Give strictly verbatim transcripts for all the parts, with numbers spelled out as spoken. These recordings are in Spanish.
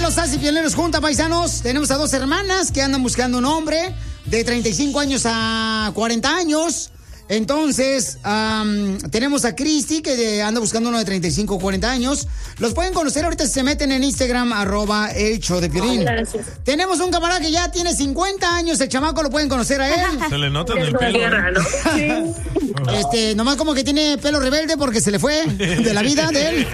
los Sassy Pioneros juntas, paisanos. Tenemos a dos hermanas que andan buscando un hombre de treinta y cinco años a cuarenta años. Entonces, um, tenemos a Cristi, que anda buscando uno de treinta y cinco o cuarenta años. Los pueden conocer ahorita si se meten en Instagram, arroba el show de Piolín. Tenemos un camarada que ya tiene cincuenta años, el chamaco, lo pueden conocer a él. Se le nota en el pelo. Sí. Este, nomás como que tiene pelo rebelde porque se le fue de la vida de él.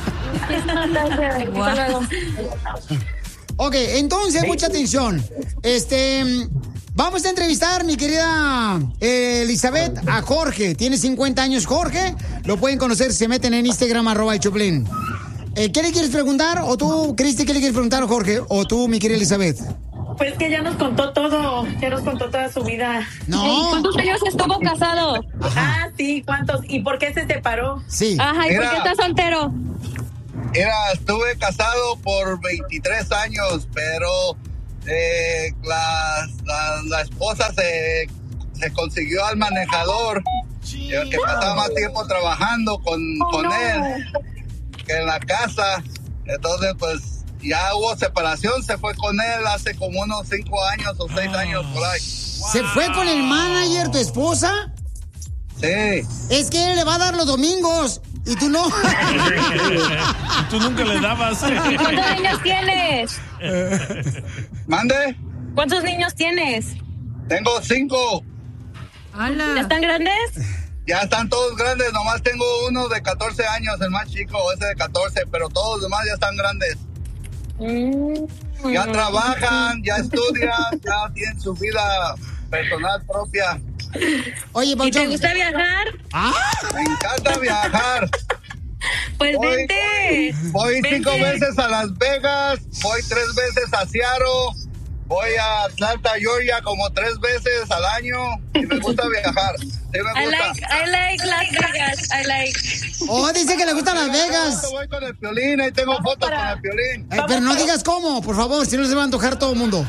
Ok, entonces, mucha atención. Este... Vamos a entrevistar, mi querida eh, Elizabeth, a Jorge. Tiene cincuenta años, Jorge. Lo pueden conocer, se meten en Instagram, arroba el Choplin. Eh, ¿Qué le quieres preguntar? ¿O tú, Cristi, qué le quieres preguntar a Jorge? ¿O tú, mi querida Elizabeth? Pues que ya nos contó todo, ya nos contó toda su vida. No. ¿Cuántos años estuvo casado? Ajá. Ah, sí, ¿cuántos? ¿Y por qué se separó? Sí. Ajá, ¿y Era, por qué está soltero? Era, estuve casado por veintitrés años, pero... Eh, la, la, la esposa se, se consiguió al manejador el que pasaba más tiempo trabajando con, oh, con no. él que en la casa. Entonces pues ya hubo separación, se fue con él hace como unos cinco años o seis oh. años por ahí. ¿Se fue con el manager, tu esposa? Sí. Es que él le va a dar los domingos y tú no. Y tú nunca le dabas. ¿Cuántos niños tienes? ¿Mande? ¿Cuántos niños tienes? Tengo cinco. ¡Hala! ¿Ya están grandes? Ya están todos grandes, nomás tengo uno de catorce años, el más chico, ese de catorce, pero todos los demás ya están grandes. Mm. Ya trabajan, ya estudian, ya tienen su vida personal propia. Oye, ¿y te gusta viajar? ¿Ah? Me encanta viajar. Pues voy, vente. Voy vente. cinco veces a Las Vegas, voy tres veces a Seattle, voy a Atlanta, Georgia como tres veces al año y me gusta viajar. Sí me gusta. I like, I like Las Vegas, I like. Oh, dice que le gustan Las Vegas. Voy con el Piolín, ahí tengo Vamos fotos para... con el Piolín. Ay, pero no digas cómo, por favor, si no se va a antojar todo el mundo.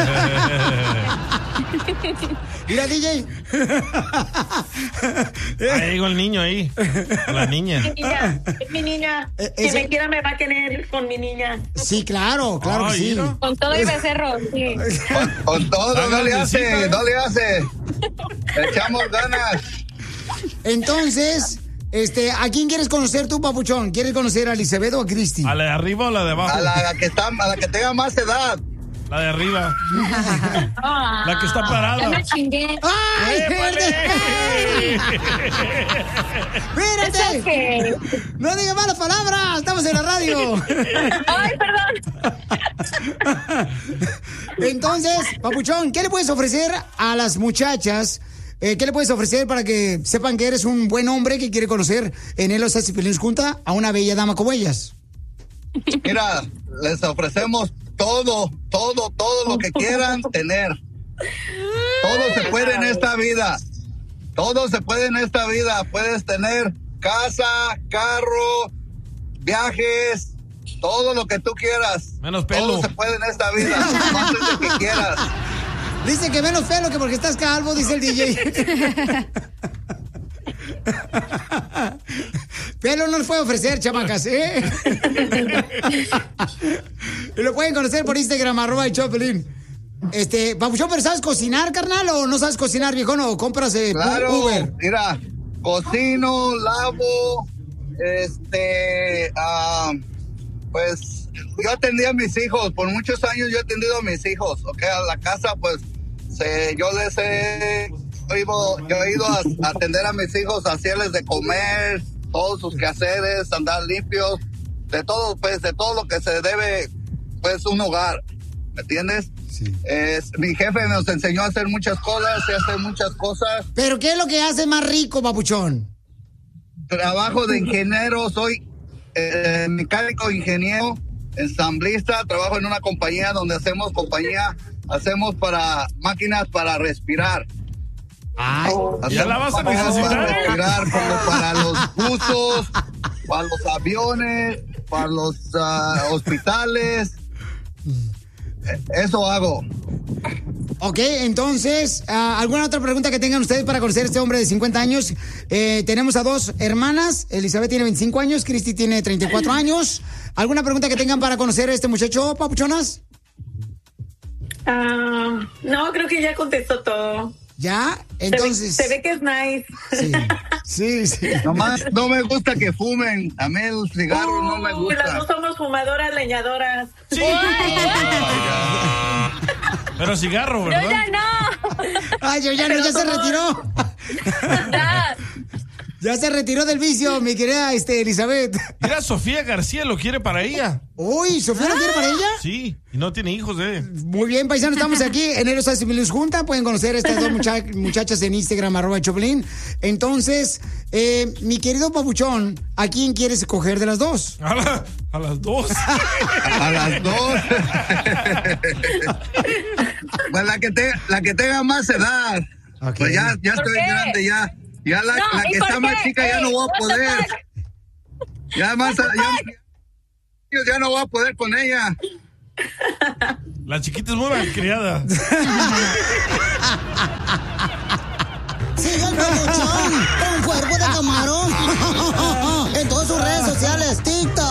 Mira, D J. Ahí llegó el niño ahí. La niña. Mi niña, es mi niña. Eh, Si ese... me quiera me va a tener con mi niña. Sí, claro, claro Ay, que sí. ¿no? Con todo y becerro, sí. Con, con todo, no le hace, no le hace. Le echamos ganas. Entonces, este, ¿a quién quieres conocer tú, papuchón? ¿Quieres conocer a Elizabeth o a Cristi? ¿A la de arriba o la de abajo? A la, a la que está, a la que tenga más edad. La de arriba. La que está parada. Ya me chingué. ¡Ay, ¡Épale! ¡Espérate! Okay. ¡No digas malas palabras! ¡Estamos en la radio! ¡Ay, perdón! Entonces, papuchón, ¿qué le puedes ofrecer a las muchachas? Eh, ¿Qué le puedes ofrecer para que sepan que eres un buen hombre que quiere conocer en el Los Sassy Pioneros junta a una bella dama como ellas? Mira, les ofrecemos todo, todo, todo lo que quieran tener. Todo se puede en esta vida. Todo se puede en esta vida. Puedes tener casa, carro, viajes, todo lo que tú quieras. Menos pelo. Todo se puede en esta vida. Más lo que quieras. Dice que menos pelo que porque estás calvo, dice el D J. Pelo no les puede ofrecer, chamacas, ¿eh? Y lo pueden conocer por Instagram, arroba el Choplin. Este, papuchón, ¿pero sabes cocinar, carnal? ¿O no sabes cocinar, viejón? ¿O compras eh, claro, Uber? Mira, cocino, lavo, este, uh, pues yo atendí a mis hijos, por muchos años yo he atendido a mis hijos, ok, a la casa, pues, se, yo les he, yo he ido, yo he ido a, a atender a mis hijos, a hacerles de comer, todos sus quehaceres, andar limpios, de todo, pues, de todo lo que se debe, pues, un hogar, ¿me entiendes? Sí. Es, mi jefe nos enseñó a hacer muchas cosas, y hacer muchas cosas. ¿Pero qué es lo que hace más rico, papuchón? Trabajo de ingeniero, soy eh, mecánico ingeniero, ensamblista, trabajo en una compañía donde hacemos compañía, hacemos para máquinas para respirar. Ay, ¿ya la vas a necesitar? Para respirar, como para los buzos, para los aviones, para los uh, hospitales. Eso hago. Ok, entonces, uh, ¿alguna otra pregunta que tengan ustedes para conocer a este hombre de cincuenta años? Eh, tenemos a dos hermanas, Elizabeth tiene veinticinco años, Cristi tiene treinta y cuatro años. ¿Alguna pregunta que tengan para conocer a este muchacho, papuchonas? Ah, no, creo que ya contestó todo. ¿Ya? Entonces... Se ve, se ve que es nice. Sí, sí, sí. Nomás no me gusta que fumen. A mí el cigarro uh, no me gusta. Las dos somos fumadoras, leñadoras. Sí. Pero cigarro, ¿verdad? Yo ya no. Ay, yo ya no, ya se retiró. Ya. Ya se retiró del vicio, mi querida este, Elizabeth. Mira, Sofía García lo quiere para ella. Uy, ¿Sofía lo quiere para ella? Sí, y no tiene hijos, eh. Muy bien, paisanos, estamos aquí en Eros Civiles Junta. Pueden conocer a estas dos mucha- muchachas en Instagram, arroba Choplin. Entonces, eh, mi querido papuchón, ¿a quién quieres escoger de las dos? A, la, a las dos. A las dos. Pues la que, te, la que tenga más edad. Okay. Pues ya, ya estoy qué? grande, ya. Ya la, No, la que está más chica ya Ey, no voy a what the poder. fuck? Ya más, ya, ya no voy a poder con ella. La chiquita es muy malcriada. Sigue el papuchón con cuerpo de camarón en todas sus redes sociales, TikTok,